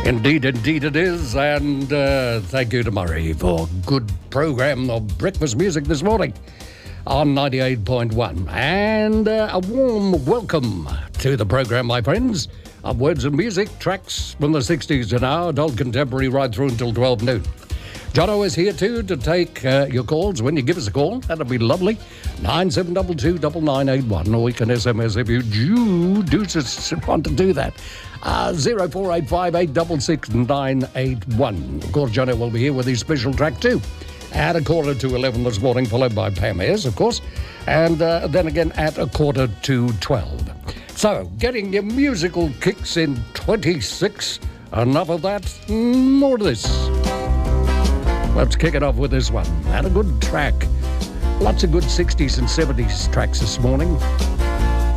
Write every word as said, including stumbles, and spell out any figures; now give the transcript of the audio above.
Indeed, indeed it is. And uh, thank you to Murray for a good program of breakfast music this morning on ninety-eight point one. And uh, a warm welcome to the program, my friends, of words and music, tracks from the sixties to now, adult contemporary right through until twelve noon. Jono is here too to take uh, your calls when you give us a call. That'll be lovely. nine seven two two, nine nine eight one, or you can S M S if you do, do just want to do that. Uh, zero four eight five eight six six nine eight one. Of course, Jono will be here with his special track too. At a quarter to eleven this morning, followed by Pam Ayres, of course. And uh, then again at a quarter to twelve. So, getting your musical kicks in twenty-six. Enough of that, more of this. Let's kick it off with this one. And a good track. Lots of good sixties and seventies tracks this morning.